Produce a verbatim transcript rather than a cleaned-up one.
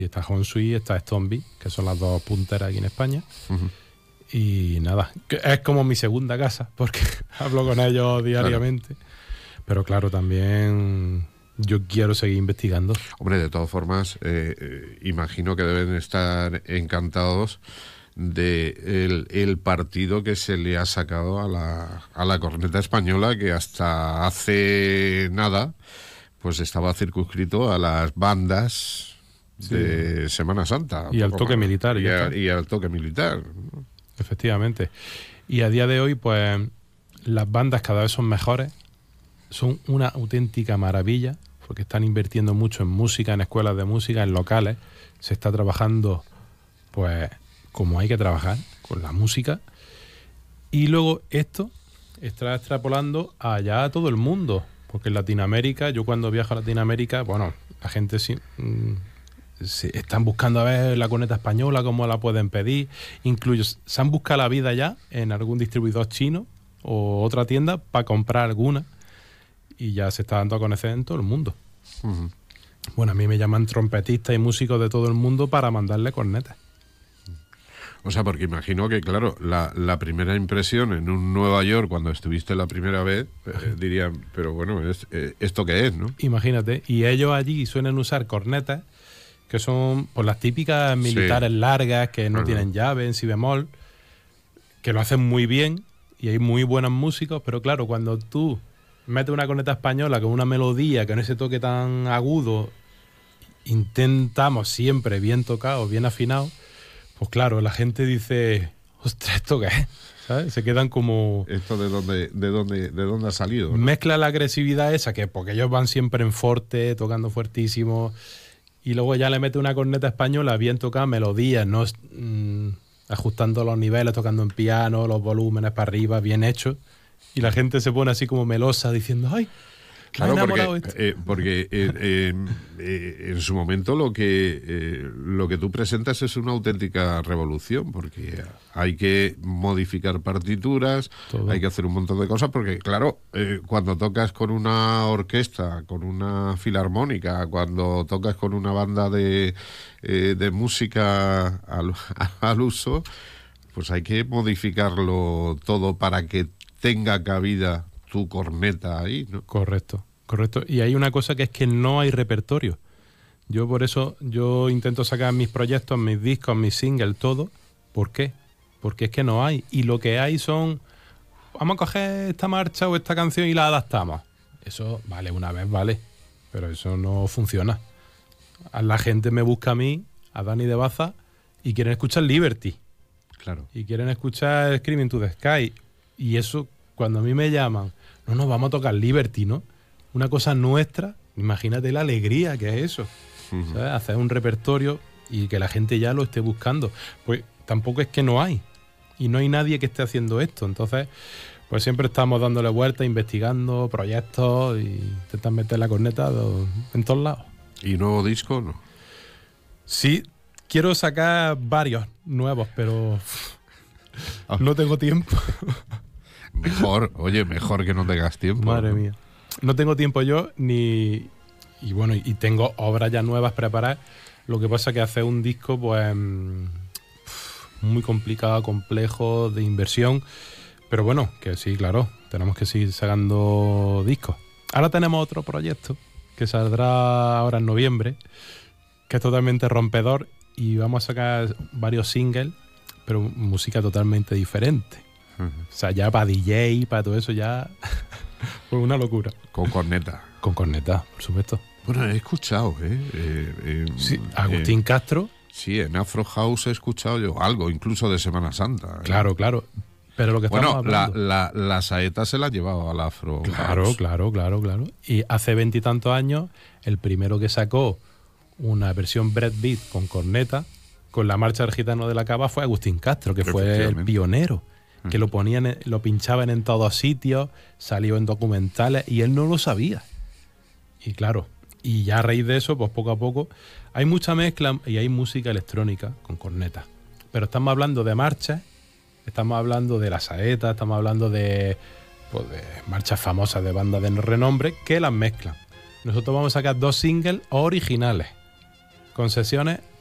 Y está Honsui, está Stomby, que son las dos punteras aquí en España. Uh-huh. Y nada, es como mi segunda casa, porque hablo con ellos diariamente. Claro. Pero claro, también yo quiero seguir investigando. Hombre, de todas formas, eh, eh, imagino que deben estar encantados de el, el partido que se le ha sacado a la, a la corneta española, que hasta hace nada pues estaba circunscrito a las bandas sí. de Semana Santa. Y al toque más. militar. Y, a, y al toque militar. Efectivamente. Y a día de hoy, pues, las bandas cada vez son mejores, son una auténtica maravilla, porque están invirtiendo mucho en música, en escuelas de música, en locales. Se está trabajando, pues, como hay que trabajar, con la música. Y luego esto está extrapolando allá a todo el mundo, porque en Latinoamérica, yo cuando viajo a Latinoamérica, bueno, la gente sí, mmm, se están buscando a ver la corneta española, cómo la pueden pedir. Incluso se han buscado la vida ya en algún distribuidor chino o otra tienda para comprar alguna, y ya se está dando a conocer en todo el mundo. Uh-huh. Bueno, a mí me llaman trompetistas y músicos de todo el mundo para mandarle cornetas. O sea, porque imagino que, claro, la, la primera impresión en un Nueva York, cuando estuviste la primera vez, eh, dirían, pero bueno, es, eh, ¿esto qué es, no? Imagínate, y ellos allí suelen usar cornetas, que son pues las típicas militares sí. largas, que no uh-huh. tienen llave, en si bemol, que lo hacen muy bien, y hay muy buenos músicos, pero claro, cuando tú metes una corneta española con una melodía, con ese toque tan agudo, intentamos siempre bien tocado, bien afinado, pues claro, la gente dice, ostras, ¿esto qué es? ¿Sabes? Se quedan como... ¿Esto de dónde, de dónde, de dónde ha salido? ¿No? Mezcla la agresividad esa, que porque ellos van siempre en forte, tocando fuertísimo, y luego ya le mete una corneta española bien tocada, melodías, ¿no? Mm, ajustando los niveles, tocando en piano, los volúmenes para arriba, bien hecho, y la gente se pone así como melosa diciendo, ¡ay! Claro, porque, eh, porque eh, eh, eh, en su momento lo que eh, lo que tú presentas es una auténtica revolución, porque hay que modificar partituras, todo. Hay que hacer un montón de cosas, porque claro, eh, cuando tocas con una orquesta, con una filarmónica, cuando tocas con una banda de, eh, de música al, al uso, pues hay que modificarlo todo para que tenga cabida tu corneta ahí, ¿no? Correcto, correcto. Y hay una cosa que es que no hay repertorio. Yo por eso yo intento sacar mis proyectos, mis discos, mis singles, todo. ¿Por qué? Porque es que no hay. Y lo que hay son, vamos a coger esta marcha o esta canción y la adaptamos. Eso vale una vez, vale. Pero eso no funciona. La gente me busca a mí, a Dani de Baza, y quieren escuchar Liberty. Claro. Y quieren escuchar Screaming to the Sky. Y eso, cuando a mí me llaman, no, no, vamos a tocar Liberty, ¿no? Una cosa nuestra, imagínate la alegría que es eso. Uh-huh. ¿Sabes? Hacer un repertorio y que la gente ya lo esté buscando. Pues tampoco es que no hay. Y no hay nadie que esté haciendo esto. Entonces, pues siempre estamos dándole vueltas, investigando proyectos y intentan meter la corneta en todos lados. ¿Y nuevo disco no? Sí, quiero sacar varios nuevos, pero oh. no tengo tiempo. Mejor, oye, mejor que no tengas tiempo. Madre ¿no? mía. No tengo tiempo yo, ni... Y bueno, y tengo obras ya nuevas preparadas. Lo que pasa es que hacer un disco, pues... muy complicado, complejo, de inversión. Pero bueno, que sí, claro, tenemos que seguir sacando discos. Ahora tenemos otro proyecto que saldrá ahora en noviembre, que es totalmente rompedor, y vamos a sacar varios singles, pero música totalmente diferente. O sea, ya para D J, para todo eso, ya fue una locura. Con corneta. Con corneta, por supuesto. Bueno, he escuchado, ¿eh? eh, eh sí, Agustín eh, Castro. Sí, en Afro House he escuchado yo algo, incluso de Semana Santa. ¿eh? Claro, claro. Pero lo que bueno, estamos hablando... la, la, la saeta se la ha llevado al Afro Claro, House. claro, claro, claro. Y hace veintitantos años, el primero que sacó una versión breakbeat con corneta, con la marcha del gitano de la Cava, fue Agustín Castro, que fue el pionero. Que lo ponían, lo pinchaban en todos sitios, salió en documentales y él no lo sabía. Y claro, y ya a raíz de eso, pues poco a poco, hay mucha mezcla y hay música electrónica con corneta. Pero estamos hablando de marchas, estamos hablando de la saeta, estamos hablando de, pues, de marchas famosas de bandas de renombre que las mezclan. Nosotros vamos a sacar dos singles originales. con sesiones